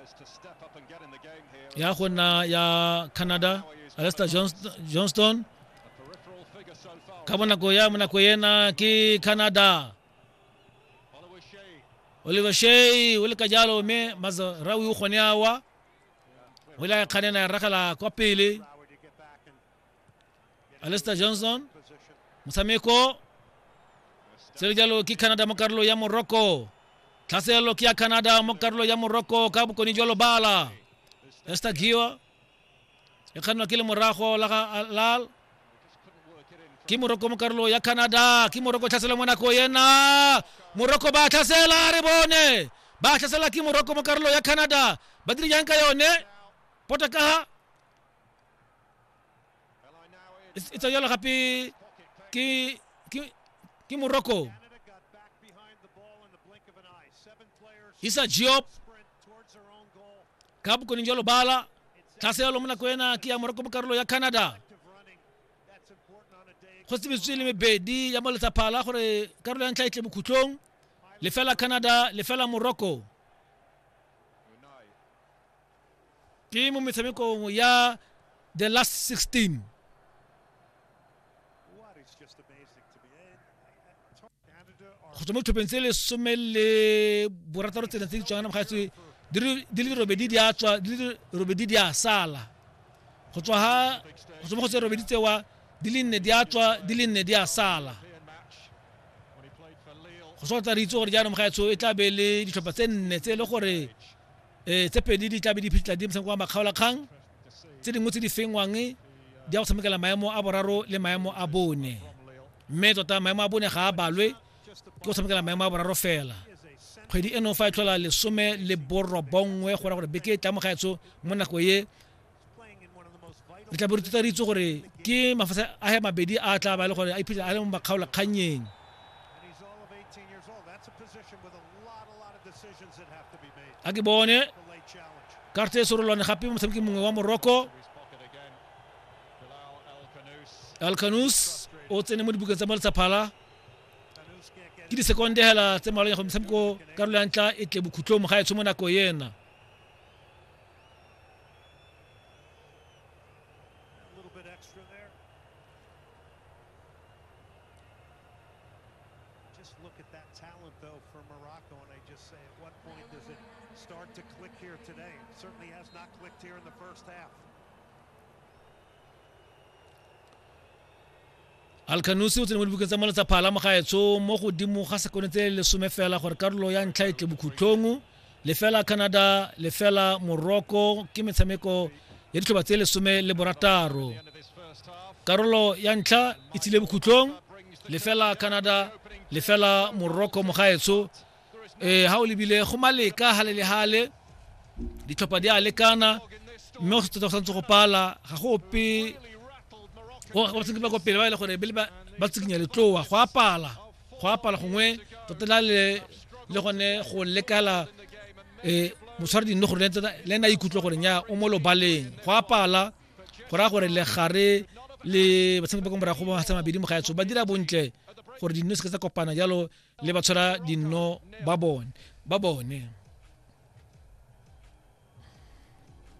ya gona ya Canada Alistair Johnston ka bonako ya mona ko yena ke Canada Oliver Shea o le ka jalo me Mazraoui o khoneawa wala khanena ya rakala kwa pele Alistair Johnson Musameko Serjalo ki Canada mokarlo ya Morocco Taselo ki Canada mokarlo ya Morocco kabu koni jolo bala esta giwa yakano kile morajo lal ki Morocco mokarlo ya Canada ki Morocco taselo Monaco yena Morocco ba tasela rebone ba tasela ki Morocco mokarlo ya Canada badri yanka yone potaka ita yolo happy ki Morocco Isa Diop kabu koni jolo bala taselo muna kwena ki Morocco mokarlo ya Canada khostibi tsile me bedi ya molta pala gore karolo ya ntla itle bokhutlong le fela Canada le fela Morocco ke mo metshameko ya the last 16 khotomo topensele somele borataro tsena tse tswana mkhatsi dili robedi dia tswa dili robedi dia sala khotswa ha khotomo khotse robedi tsewa dilinne dia tswa dilinne dia sala khosota ritso gore jana mkhatso e tla bele ditlhopha tsenne tse le gore tse pedi di tla be di phitla di mtseng kwa makgaola kgang tse dingwe tse di fengwang di a go tshamekela maemo a boraro le maemo a bone mme tota maemo a bone ga a balwe ke go tshamekela maemo a boraro fela kgwedi eno fa tlhola le some le borobongwe gore beke tla mokgaetso mo nako ye le tla boruta ritso gore ke mafasa a he mabedi a tla ba le gore a iphitla a le mo makgaola kganyeng a ke bone karte sorolone gape mo tshameki mongwe wa Morocco Al-Kanous o tsene mo dibukeng tsa moltsa phala ke di sekonde hela tse malo ya go mtshameko karolo ya ntla e tle bokhutlo mo ga e tsoma nako yena Al-Kanous o tsene mo dibukeng tsa moltsa phala mo ga etso mo godimo ga sekonete le some fela gore karolo ya ntla e tle bokhutlong le fela Canada le fela Morocco ke metshameko ya ditlhopha tse le some le borataro karolo ya ntla e tsile bokhutlong le fela Canada le fela Morocco mo ga etso ha o lebile go maleka hale le hale ditlhopha di a lekana mme go tsotsa go pala ga go pe o tseng ba go pele ba ile gore ba tsikinya le tloa go apala gongwe totela le gone go lekala motshwari di no gore le na ikutlo gore nya o mo lo baleng go apala gora gore le gare le ba tseng ba go mora go ba tsama bedi mo ga etso ba dira bontle gore dinno se ka kopana jalo le ba tshwara dinno ba bone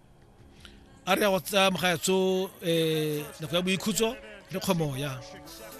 a re go tsa mo ga etso le go ya boikhutso le kgomo ya